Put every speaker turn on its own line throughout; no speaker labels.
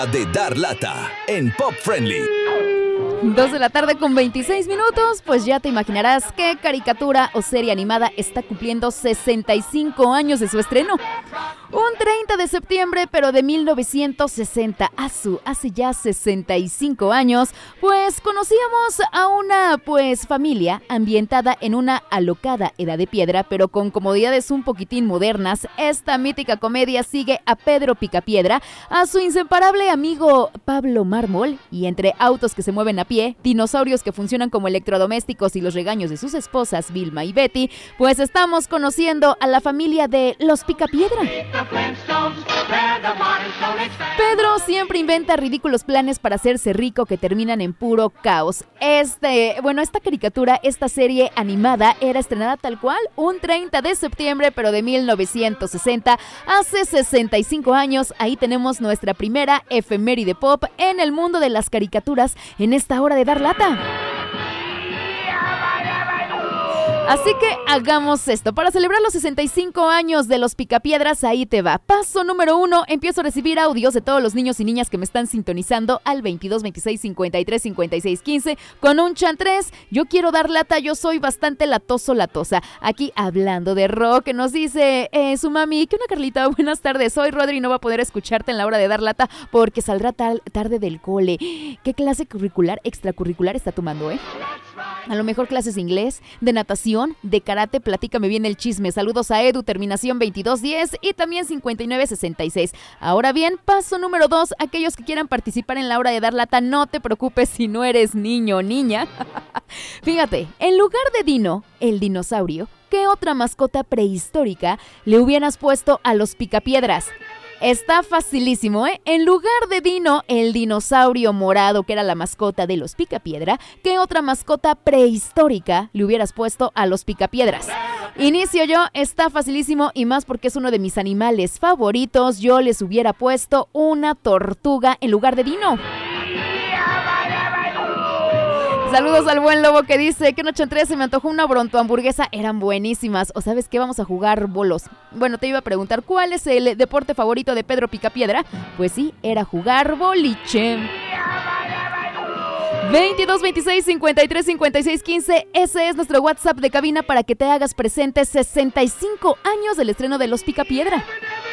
De Dar Lata en Pop Friendly.
2 de la tarde con 26 minutos, pues ya te imaginarás qué caricatura o serie animada está cumpliendo 65 años de su estreno. Un 30 de septiembre, pero de 1960, hace ya 65 años, pues conocíamos a una familia ambientada en una alocada edad de piedra, pero con comodidades un poquitín modernas. Esta mítica comedia sigue a Pedro Picapiedra, a su inseparable amigo Pablo Mármol, y entre autos que se mueven a pie, dinosaurios que funcionan como electrodomésticos y los regaños de sus esposas Vilma y Betty, pues estamos conociendo a la familia de los Picapiedra. Pedro siempre inventa ridículos planes para hacerse rico que terminan en puro caos. Esta caricatura, esta serie animada era estrenada tal cual un 30 de septiembre, pero de 1960, hace 65 años. Ahí tenemos nuestra primera efeméride pop en el mundo de las caricaturas en esta hora de Dar Lata. Así que hagamos esto. Para celebrar los 65 años de los Picapiedras, ahí te va. Paso número 1, empiezo a recibir audios de todos los niños y niñas que me están sintonizando al 22 26 53 56 15 con un chan 3. Yo quiero dar lata, yo soy bastante latosa. Aquí hablando de rock, nos dice su mami, ¿qué onda, Carlita? Buenas tardes, soy Rodri, no va a poder escucharte en la hora de dar lata porque saldrá tarde del cole. ¿Qué clase extracurricular está tomando, A lo mejor clases de inglés, de natación, de karate. Platícame bien el chisme. Saludos a Edu, terminación 2210 y también 5966. Ahora bien, paso número 2, aquellos que quieran participar en la hora de dar lata, no te preocupes si no eres niño o niña. Fíjate, en lugar de Dino, el dinosaurio, ¿qué otra mascota prehistórica le hubieras puesto a los Picapiedras? Está facilísimo, En lugar de Dino, el dinosaurio morado, que era la mascota de los Picapiedra, ¿qué otra mascota prehistórica le hubieras puesto a los Picapiedras? Inicio yo, está facilísimo y más porque es uno de mis animales favoritos. Yo les hubiera puesto una tortuga en lugar de Dino. Saludos al buen Lobo que dice que noche 3 se me antojó una bronto hamburguesa, eran buenísimas. O ¿sabes qué? Vamos a jugar bolos. Bueno, te iba a preguntar, ¿cuál es el deporte favorito de Pedro Picapiedra? Pues sí, era jugar boliche. 22 26 53 56 15, ese es nuestro WhatsApp de cabina para que te hagas presente. 65 años del estreno de los Picapiedra.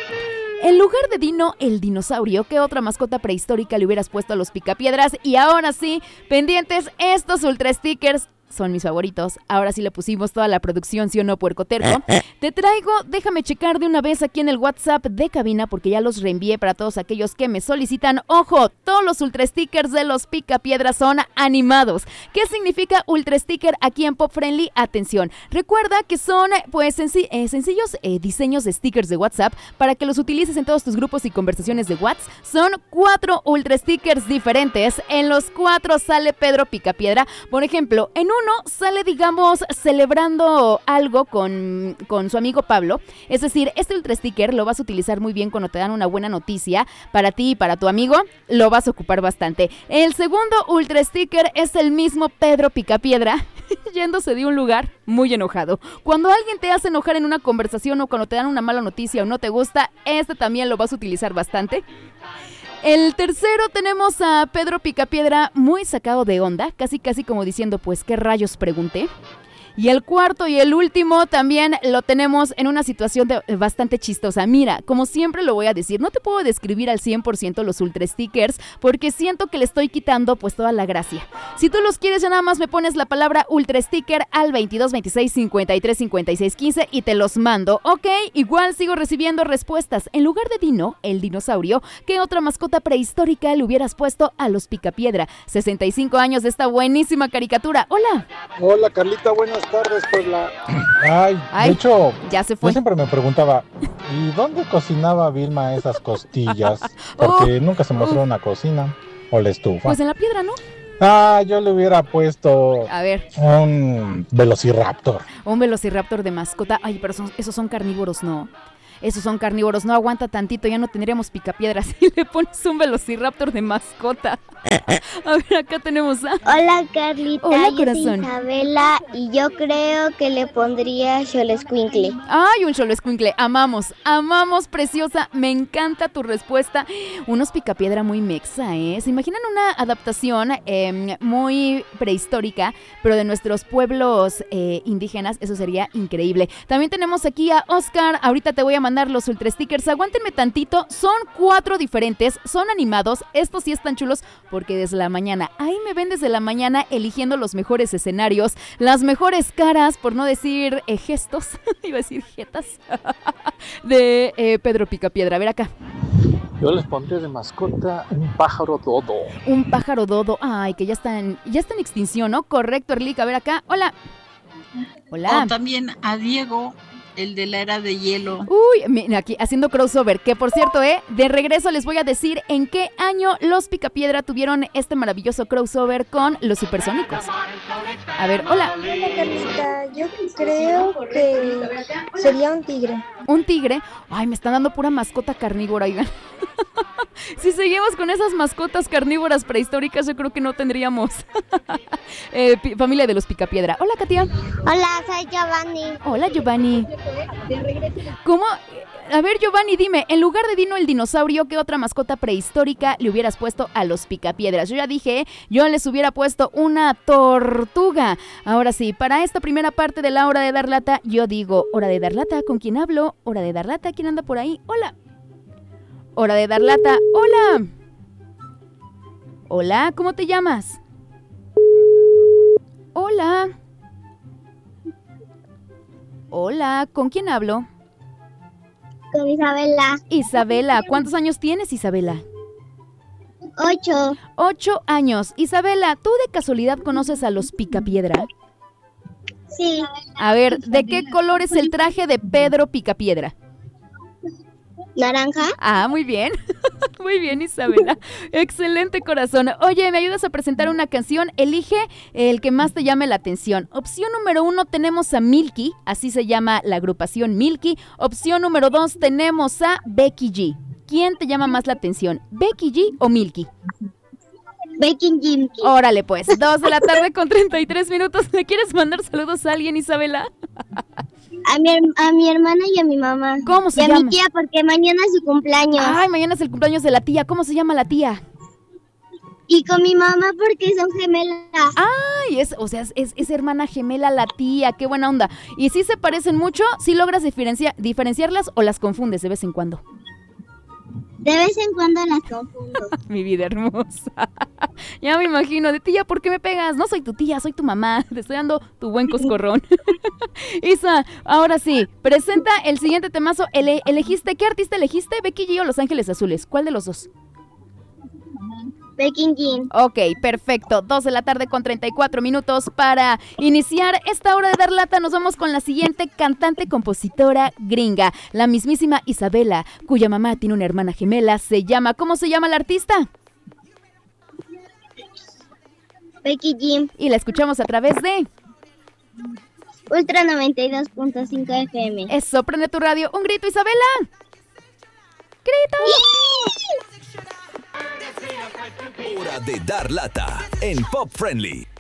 En lugar de Dino, el dinosaurio, ¿qué otra mascota prehistórica le hubieras puesto a los Picapiedras? Y ahora sí, pendientes, estos ultra stickers son mis favoritos. Ahora sí le pusimos toda la producción, ¿sí o no, puercoterco? Te traigo, déjame checar de una vez aquí en el WhatsApp de cabina porque ya los reenvié para todos aquellos que me solicitan. ¡Ojo! Todos los ultra stickers de los Picapiedras son animados. ¿Qué significa ultra sticker aquí en Pop Friendly? Atención, recuerda que son sencillos diseños de stickers de WhatsApp para que los utilices en todos tus grupos y conversaciones de WhatsApp. Son 4 ultra stickers diferentes. En los 4 sale Pedro Picapiedra. Por ejemplo, en uno sale, digamos, celebrando algo con su amigo Pablo. Es decir, este ultra sticker lo vas a utilizar muy bien cuando te dan una buena noticia para ti y para tu amigo. Lo vas a ocupar bastante. El segundo ultra sticker es el mismo Pedro Picapiedra yéndose de un lugar muy enojado. Cuando alguien te hace enojar en una conversación o cuando te dan una mala noticia o no te gusta, este también lo vas a utilizar bastante. El tercero tenemos a Pedro Picapiedra muy sacado de onda, casi como diciendo, pues, ¿qué rayos pregunté? Y el cuarto y el último también lo tenemos en una situación bastante chistosa. Mira, como siempre lo voy a decir, no te puedo describir al 100% los ultra stickers porque siento que le estoy quitando pues toda la gracia. Si tú los quieres, ya nada más me pones la palabra ultra sticker al 22 26 53 56 15 y te los mando. Ok, igual sigo recibiendo respuestas. En lugar de Dino, el dinosaurio, ¿qué otra mascota prehistórica le hubieras puesto a los Picapiedra? 65 años de esta buenísima caricatura. Hola.
Hola, Carlita, buenas tardes, Puebla.
Ay, de hecho,
ya se fue.
Yo siempre me preguntaba, ¿y dónde cocinaba Vilma esas costillas? Porque nunca se mostró una cocina o la estufa.
Pues en la piedra, ¿no?
Yo le hubiera puesto un velociraptor.
Un velociraptor de mascota. Ay, pero esos son carnívoros, ¿no? Esos son carnívoros, no aguanta tantito, ya no tendríamos Picapiedras si le pones un velociraptor de mascota. A ver, acá tenemos a...
Hola Carlita,
Hola,
yo
corazón.
soy Isabela y yo creo que le pondría Xolescuincle.
¡Ay, un Xolescuincle! Amamos, preciosa. Me encanta tu respuesta. Unos picapiedra muy mexa, ¿eh? ¿Se imaginan una adaptación muy prehistórica, pero de nuestros pueblos indígenas? Eso sería increíble. También tenemos aquí a Oscar. Ahorita te voy a mandar los ultra stickers. Aguántenme tantito. Son 4 diferentes. Son animados. Estos sí están chulos porque desde la mañana, ahí me ven desde la mañana eligiendo los mejores escenarios, las mejores caras, por no decir gestos, iba a decir jetas, de Pedro Picapiedra. A ver acá.
Yo les pondría de mascota un pájaro dodo.
Un pájaro dodo. Ay, que ya está en extinción, ¿no? Correcto, Erlica. A ver acá. Hola. Hola.
O también a Diego, el de la era de hielo.
Uy, mira, aquí haciendo crossover, que por cierto, de regreso les voy a decir en qué año los Picapiedra tuvieron este maravilloso crossover con los Supersónicos. A ver, hola.
Hola Carlita, yo creo que sería un tigre.
¿Un tigre? Ay, me están dando pura mascota carnívora, oigan. Si seguimos con esas mascotas carnívoras prehistóricas, yo creo que no tendríamos familia de los Picapiedra. Hola, Katia.
Hola, soy Giovanni.
Hola, Giovanni. ¿Cómo? A ver, Giovanni, dime, en lugar de Dino el dinosaurio, ¿qué otra mascota prehistórica le hubieras puesto a los Picapiedras? Yo ya dije, yo les hubiera puesto una tortuga. Ahora sí, para esta primera parte de la hora de dar lata, yo digo, hora de dar lata, ¿con quién hablo? Hora de dar lata, ¿quién anda por ahí? Hola. Hora de dar lata, hola. Hola, ¿cómo te llamas? Hola. Hola, ¿con quién hablo?
Con Isabela.
Isabela, ¿cuántos años tienes, Isabela?
8.
8 años. Isabela, ¿tú de casualidad conoces a los Picapiedra?
Sí.
A ver, ¿de qué color es el traje de Pedro Picapiedra?
Naranja.
Ah, muy bien. Muy bien, Isabela. Excelente, corazón. Oye, ¿me ayudas a presentar una canción? Elige el que más te llame la atención. Opción número 1 tenemos a Milky, así se llama la agrupación Milky. Opción número 2 tenemos a Becky G. ¿Quién te llama más la atención, Becky G o Milky?
Becky G.
Órale, pues, 2 de la tarde con 33 minutos. ¿Le quieres mandar saludos a alguien, Isabela?
A mi hermana y a mi mamá.
¿Cómo se llama?
Y a mi tía, porque mañana es su cumpleaños.
Ay, mañana es el cumpleaños de la tía. ¿Cómo se llama la tía?
Y con mi mamá porque son gemelas.
Ay, es hermana gemela la tía. Qué buena onda. ¿Y si se parecen mucho? ¿Sí logras diferenciarlas o las confundes de vez en cuando?
De vez en cuando las confundo.
Mi vida hermosa. Ya me imagino, de tía, ¿por qué me pegas? No soy tu tía, soy tu mamá. Te estoy dando tu buen coscorrón. Isa, ahora sí, presenta el siguiente temazo. ¿Elegiste? ¿Qué artista elegiste? ¿Becky G o Los Ángeles Azules? ¿Cuál de los dos?
Becky G.
Ok, perfecto. 2 de la tarde con 34 minutos para iniciar esta hora de dar lata. Nos vamos con la siguiente cantante compositora gringa, la mismísima Isabela, cuya mamá tiene una hermana gemela. ¿Cómo se llama la artista?
Becky G.
Y la escuchamos a través de
Ultra 92.5 FM.
Eso, prende tu radio. Un grito, Isabela. ¡Grito!
Hora de dar lata en Pop Friendly.